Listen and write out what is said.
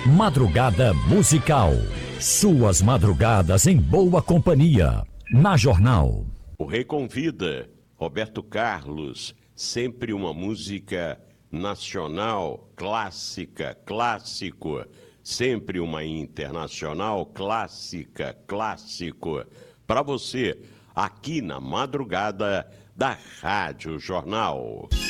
Madrugada musical. Suas madrugadas em boa companhia. Na Jornal. O Rei convida Roberto Carlos, sempre uma música nacional, clássica, clássico. Sempre uma internacional, clássica, clássico. Para você, aqui na madrugada da Rádio Jornal.